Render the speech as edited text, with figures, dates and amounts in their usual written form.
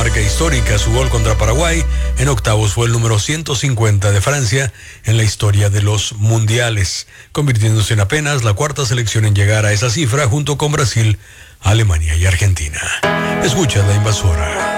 marca histórica. Su gol contra Paraguay en octavos fue el número 150 de Francia en la historia de los mundiales, convirtiéndose en apenas la cuarta selección en llegar a esa cifra junto con Brasil, Alemania y Argentina. Escucha La Invasora.